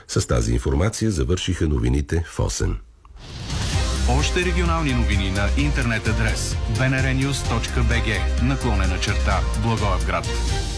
С тази информация завършиха новините в 8. Още регионални новини на интернет адрес bnrnews.bg /Благоевград.